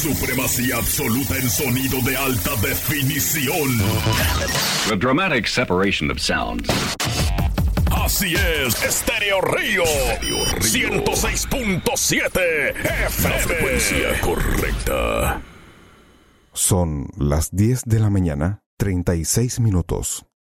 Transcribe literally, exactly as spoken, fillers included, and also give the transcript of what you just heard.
Supremacía absoluta en sonido de alta definición. The dramatic separation of sounds. Así es, Estéreo Río, ciento seis punto siete F M. La frecuencia correcta. Son las diez de la mañana, treinta y seis minutos.